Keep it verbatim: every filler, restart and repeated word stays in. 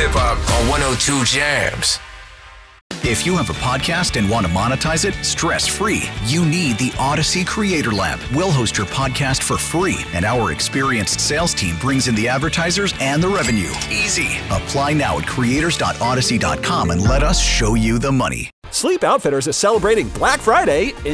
hip hop on one oh two Jams. If you have a podcast and want to monetize it stress-free, you need the Odyssey Creator Lab. We'll host your podcast for free, and our experienced sales team brings in the advertisers and the revenue. Easy. Apply now at creators dot odyssey dot com and let us show you the money. Sleep Outfitters is celebrating Black Friday in